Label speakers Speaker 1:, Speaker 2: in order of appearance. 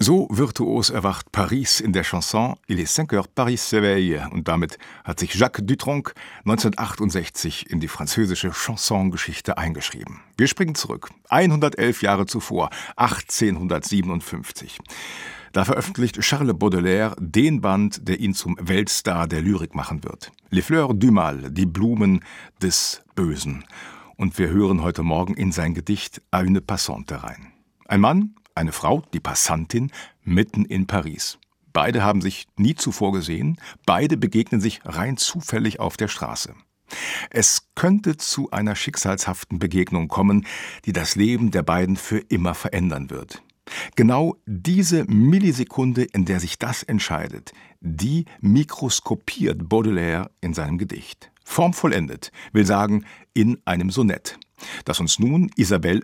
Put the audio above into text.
Speaker 1: So virtuos erwacht Paris in der Chanson Il est 5 heures, Paris s'éveille. Und damit hat sich Jacques Dutronc 1968 in die französische Chansongeschichte eingeschrieben. Wir springen zurück, 111 Jahre zuvor, 1857. Da veröffentlicht Charles Baudelaire den Band, der ihn zum Weltstar der Lyrik machen wird. Les fleurs du mal, die Blumen des Bösen. Und wir hören heute Morgen in sein Gedicht Une Passante rein. Ein Mann, eine Frau, die Passantin, mitten in Paris. Beide haben sich nie zuvor gesehen, beide begegnen sich rein zufällig auf der Straße. Es könnte zu einer schicksalshaften Begegnung kommen, die das Leben der beiden für immer verändern wird. Genau diese Millisekunde, in der sich das entscheidet, die mikroskopiert Baudelaire in seinem Gedicht. Formvollendet, will sagen in einem Sonett, das uns nun Isabelle